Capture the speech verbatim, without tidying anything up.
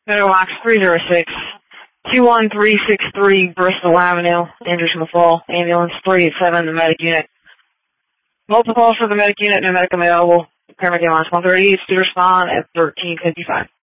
Meadowbox three zero six, two one three six three Bristol Avenue, Andrews in the Fall, ambulance three eight seven, the medic unit. Multiple calls for the medic unit, no medic available. Paramedic ambulance one thirty-eight to respond at thirteen fifty-five.